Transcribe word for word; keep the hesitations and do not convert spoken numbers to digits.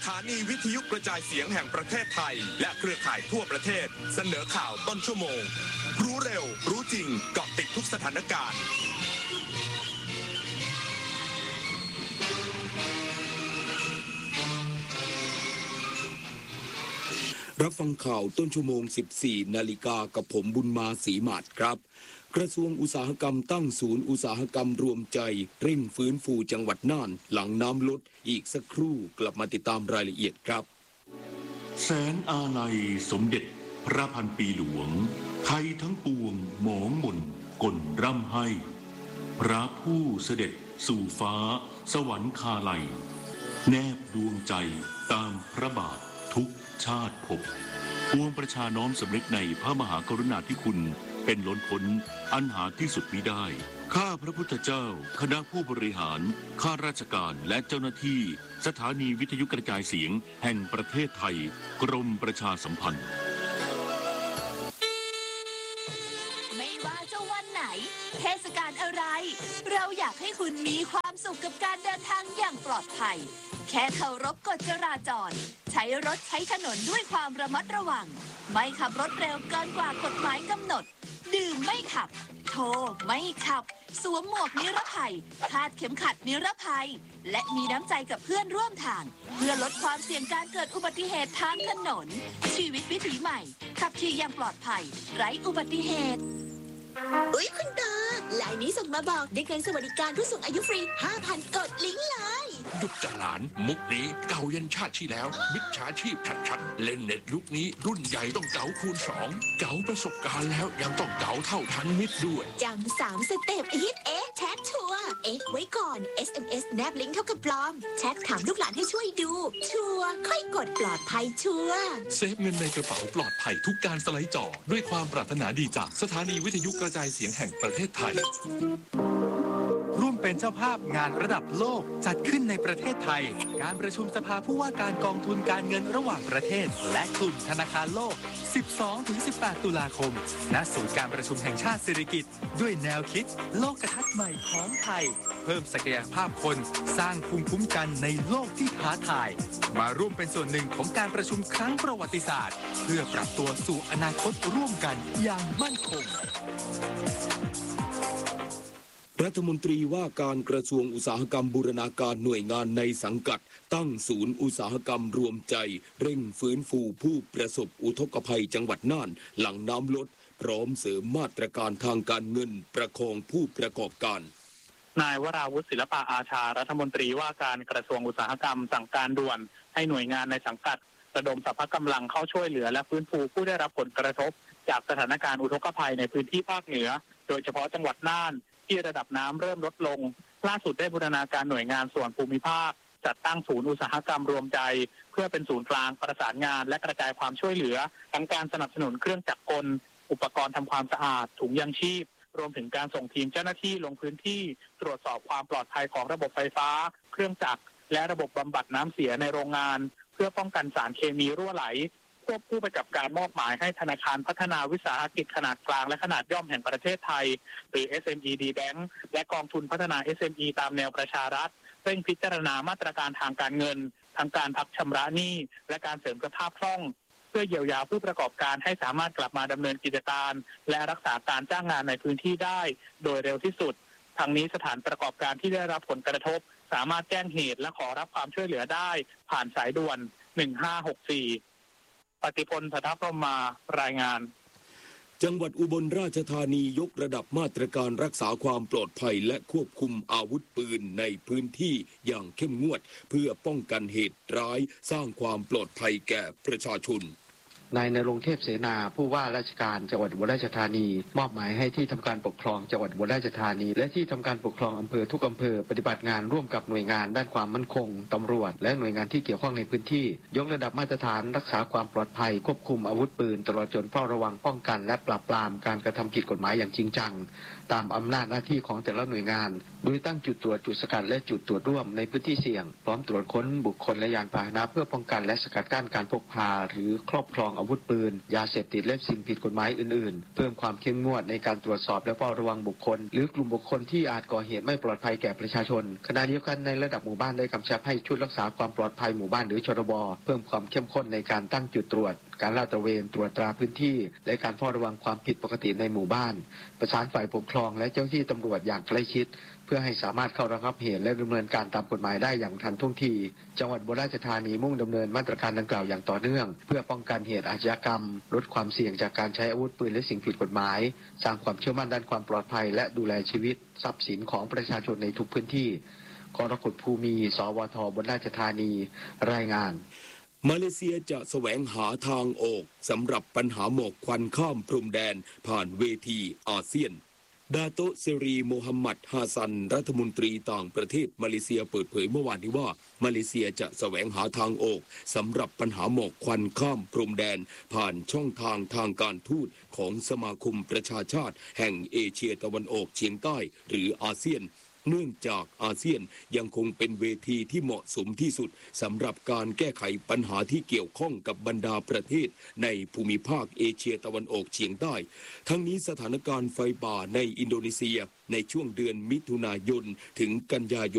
ถานีวิทยุกระจายเสียงแห่งประเทศไทยและเครือข่ายทั่วประเทศเสนอข่าวต้นชั่วโมงรู้เร็วรู้จริงเกาะติดทุกสถานการณ์รับฟังข่าวต้นชั่วโมง สิบสี่ นาฬิกากับผมบุญมาศรีหมาดครับกระทรวงอุตสาหกรรมตั้งศูนย์อุตสาหกรรมรวมใจเร่งฟื้นฟูจังหวัดน่านหลังน้ำลดอีกสักครู่กลับมาติดตามรายละเอียดครับแสนอาลัยสมเด็จพระพันปีหลวงไทยทั้งปวงหมองมนกลร่ำให้พระผู้เสด็จสู่ฟ้าสวรรคาลัยแนบดวงใจตามพระบาททุกชาติภพปวงประชาน้อมสำนึกในพระมหากรุณาธิคุณเป็นล้นพ้นอันหาที่สุดมิได้ข้าพระพุทธเจ้าคณะผู้บริหารข้าราชการและเจ้าหน้าที่สถานีวิทยุกระจายเสียงแห่งประเทศไทยกรมประชาสัมพันธ์ไม่ว่าจะวันไหนเทศกาลอะไรเราอยากให้คุณมีความสุขกับการเดินทางอย่างปลอดภัยแค่เคารพกฎจราจรใช้รถใช้ถนนด้วยความระมัดระวังไม่ขับรถเร็วเกินกว่ากฎหมายกำหนดดื่มไม่ขับโทรไม่ขับสวมหมวกนิรภัยคาดเข็มขัดนิรภัยและมีน้ำใจกับเพื่อนร่วมทางเพื่อลดความเสี่ยงการเกิดอุบัติเหตุทางถนนชีวิตวิถีใหม่ขับขี่อย่างปลอดภัยไร้อุบัติเหตุอุ๊ยคุณตาไลน์นี้ส่งมาบอกได้เงินสวัสดิการผู้สูงอายุฟรี ห้าพัน กดลิงก์เลยหยุดจะหลานมุกนี้เก่ายันชาติที่แล้วมิจฉาชีพชัดๆเล่นเน็ตยุคนี้รุ่นใหญ่ต้องเก๋าคูณสองเก๋าประสบการณ์แล้วยังต้องเก๋าเท่าทันมิตรด้วยจำสามสเต็ปฮิตเอ๊ะแชทชัวร์เอ๊ะไว้ก่อน เอส เอ็ม เอส แนบลิงก์เท่ากับปลอมแชทถามลูกหลานให้ช่วยดูชัวร์ค่อยกดปลอดภัยชัวร์เซฟเงินในกระเป๋าปลอดภัยทุกการสไลด์จอด้วยความปรารถนาดีจากสถานีวิทยุกระจายเสียงแห่งประเทศไทยร่วมเป็นเจ้าภาพงานระดับโลกจัดขึ้นในประเทศไทยการประชุมสภาผู้ว่าการกองทุนการเงินระหว่างประเทศและกลุ่มธนาคารโลก สิบสองถึงสิบแปด ตุลาคมณศูนย์การประชุมแห่งชาติสิริกิติ์ด้วยแนวคิดโลกทัศน์ใหม่ของไทยเพิ่มศักยภาพคนสร้างภูมิคุ้มกันในโลกที่ท้าทายมาร่วมเป็นส่วนหนึ่งของการประชุมครั้งประวัติศาสตร์เพื่อปรับตัวสู่อนาคตร่วมกันอย่างมั่นคงรัฐมนตรีว่าการกระทรวงอุตสาหกรรมบูรณาการหน่วยงานในสังกัดตั้งศูนย์อุตสาหกรรมรวมใจเร่งฟื้นฟูผู้ประสบอุทกภัยจังหวัดน่านหลังน้ำลดพร้อมเสริมมาตรการทางการเงินประคองผู้ประกอบการนายวราวุฒิศิลปะอาชารัฐมนตรีว่าการกระทรวงอุตสาหกรรมสั่งการด่วนให้หน่วยงานในสังกัดระดมสรรพกำลังเข้าช่วยเหลือและฟื้นฟูผู้ได้รับผลกระทบจากสถานการณ์อุทกภัยในพื้นที่ภาคเหนือโดยเฉพาะจังหวัดน่านที่ระดับน้ำเริ่มลดลงล่าสุดได้บูรณาการหน่วยงานส่วนภูมิภาคจัดตั้งศูนย์อุตสาหกรรมรวมใจเพื่อเป็นศูนย์กลางประสานงานและกระจายความช่วยเหลือทั้งการสนับสนุนเครื่องจักรกลอุปกรณ์ทำความสะอาดถุงยางชีพรวมถึงการส่งทีมเจ้าหน้าที่ลงพื้นที่ตรวจสอบความปลอดภัยของระบบไฟฟ้าเครื่องจักรและระบบบำบัดน้ำเสียในโรงงานเพื่อป้องกันสารเคมีรั่วไหลควบคู่ไปกับการมอบหมายให้ธนาคารพัฒนาวิสาหกิจขนาดกลางและขนาดย่อมแห่งประเทศไทยหรือ เอส เอ็ม อี ดี Bank และกองทุนพัฒนา เอส เอ็ม อี ตามแนวประชารัฐเร่งพิจารณามาตรการทางการเงินทั้งการพักชำระหนี้และการเสริมสภาพคล่องเพื่อเยียวยาผู้ประกอบการให้สามารถกลับมาดำเนินกิจการและรักษาการจ้างงานในพื้นที่ได้โดยเร็วที่สุดทั้งนี้สถานประกอบการที่ได้รับผลกระทบสามารถแจ้งเหตุและขอรับความช่วยเหลือได้ผ่านสายด่วนหนึ่งห้าหกสี่ปฏิพล สัทธพรหมารายงานจังหวัดอุบลราชธานียกระดับมาตรการรักษาความปลอดภัยและควบคุมอาวุธปืนในพื้นที่อย่างเข้มงวดเพื่อป้องกันเหตุร้ายสร้างความปลอดภัยแก่ประชาชนนายณรงค์เทพเสนาผู้ว่าราชการจังหวัดอุบลราชธานีมอบหมายให้ที่ทำการปกครองจังหวัดอุบลราชธานีและที่ทำการปกครองอำเภอทุกอำเภอปฏิบัติงานร่วมกับหน่วยงานด้านความมั่นคงตำรวจและหน่วยงานที่เกี่ยวข้องในพื้นที่ยกระดับมาตรฐานรักษาความปลอดภัยควบคุมอาวุธปืนตลอดจนเฝ้าระวังป้องกันและปราบปรามการกระทำผิดกฎหมายอย่างจริงจังตามอำนาจหน้าที่ของแต่ละหน่วยงานโดยตั้งจุดตรวจจุดสกัดและจุดตรวจร่วมในพื้นที่เสี่ยงพร้อมตรวจค้นบุคคลและยานพาหนะเพื่อป้องกันและสกัดกั้นการพกพาหรือครอบครองอาวุธปืนยาเสพติดและสิ่งผิดกฎหมายอื่นๆเพิ่มความเข้มงวดในการตรวจสอบและเฝ้าระวังบุคคลหรือกลุ่มบุคคลที่อาจก่อเหตุไม่ปลอดภัยแก่ประชาชนขณะเดียวกันในระดับหมู่บ้านได้กำชับให้ชุดรักษาความปลอดภัยหมู่บ้านหรือชรบเพิ่มความเข้มข้นในการตั้งจุดตรวจการลาดตระเวนตรวจตราพื้นที่และการเฝ้าระวังความผิดปกติในหมู่บ้านประสานฝ่ายปกครองและเจ้าหน้าที่ตำรวจอย่างใกล้ชิดเพื่อให้สามารถเข้าระงับเหตุและดำเนินการตามกฎหมายได้อย่างทันท่วงทีจังหวัดอุบลราชธานีมุ่งดำเนินมาตรการดังกล่าวอย่างต่อเนื่องเพื่อป้องกันเหตุอาชญากรรมลดความเสี่ยงจากการใช้อาวุธปืนและสิ่งผิดกฎหมายสร้างความเชื่อมั่นด้านความปลอดภัยและดูแลชีวิตทรัพย์สินของประชาชนในทุกพื้นที่กรกฎภูมิสวทอุบลราชธานีรายงานมาเลเซียจะแสวงหาทางออกสำหรับปัญหาหมอกควันข้ามพรมแดนผ่านเวทีอาเซียนดาโตเซรีโมฮัมหมัดฮาซันรัฐมนตรีต่างประเทศมาเลเซียเปิดเผยเมื่อวานนี้ว่ามาเลเซียจะแสวงหาทางออกสำหรับปัญหาหมอกควันข้ามพรมแดนผ่านช่องทางทางการทูตของสมาคมประชาชาติแห่งเอเชียตะวันออกเฉียงใต้หรืออาเซียนเนื่องจากอาเซียนยังคงเป็นเวทีที่เหมาะสมที่สุดสำหรับการแก้ไขปัญหาที่เกี่ยวข้องกับบรรดาประเทศในภูมิภาคเอเชียตะวันออกเฉียงใต้ทั้งนี้สถานการณ์ไฟป่าในอินโดนีเซียในช่วงเดือนมิถุนายนถึงกันยายน